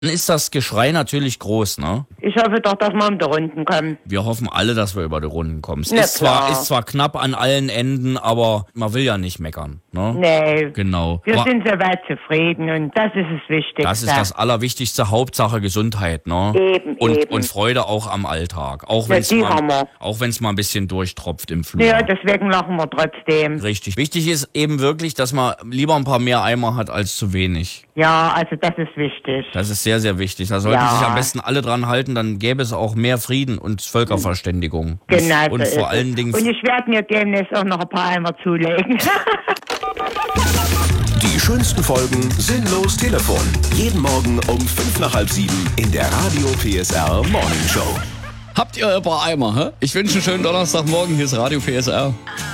Dann ist das Geschrei natürlich groß, ne? Ich hoffe doch, dass wir um die Runden kommen. Wir hoffen alle, dass wir über die Runden kommen. Es Na ist klar. zwar knapp an allen Enden, aber man will ja nicht meckern, ne? Nee. Genau. Wir Aber sind soweit zufrieden und das ist das Wichtigste. das ist das Allerwichtigste, Hauptsache Gesundheit, ne? Eben. Und Freude auch am Alltag. Auch Ja, wenn es die haben wir. mal ein bisschen durchtropft im Flur. Ja, deswegen lachen wir trotzdem. Richtig. Wichtig ist eben wirklich, dass man lieber ein paar mehr Eimer hat als zu wenig. Ja, also das ist wichtig. Das ist sehr, sehr wichtig. Da sollten Ja. sich am besten alle dran halten, dann gäbe es auch mehr Frieden und Völkerverständigung. Genau Und so vor ist allen es. Dingen Und ich werde mir demnächst auch noch ein paar Eimer zulegen. Die schönsten Folgen Sinnlos Telefon. Jeden Morgen um 6:55 in der Radio PSR Morning Show. Habt ihr ein paar Eimer, hä? Ich wünsche einen schönen Donnerstagmorgen. Hier ist Radio PSR.